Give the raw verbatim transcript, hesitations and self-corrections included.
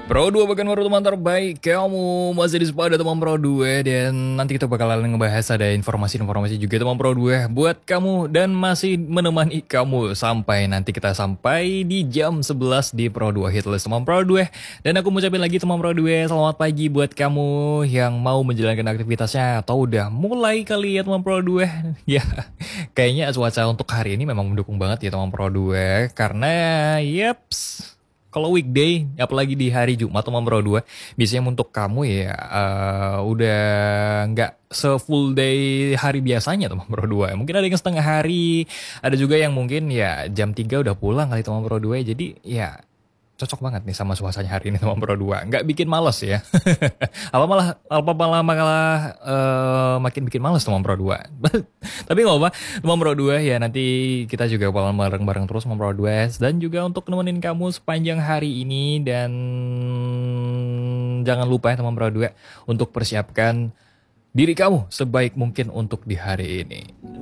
Pro dua bahkan baru teman terbaik kamu masih di Spada teman Pro dua. Dan nanti kita bakalan ngebahas ada informasi-informasi juga teman Pro dua buat kamu. Dan masih menemani kamu sampai nanti kita sampai di jam sebelas di Pro dua Hitlist teman Pro dua. Dan aku ngucapin lagi teman Pro dua, selamat pagi buat kamu yang mau menjalankan aktivitasnya atau udah mulai kali ya teman Pro dua. Ya kayaknya cuaca untuk hari ini memang mendukung banget ya teman Pro dua. Karena yeps, kalau weekday, apalagi di hari Jumat teman Pro dua, biasanya untuk kamu ya eh, udah nggak se-full day hari biasanya teman Pro dua. Mungkin ada yang setengah hari, ada juga yang mungkin ya jam tiga udah pulang kali teman Pro dua. Jadi ya cocok banget nih sama suasananya hari ini teman Pro dua. Nggak bikin males ya. Apa malah apa malah malah eh, makin bikin males teman Pro dua. Tapi nggak apa, teman Pro dua ya nanti kita juga bakal bareng-bareng terus teman Pro dua. Dan juga untuk nemenin kamu sepanjang hari ini. Dan jangan lupa ya teman Pro dua untuk persiapkan diri kamu sebaik mungkin untuk di hari ini.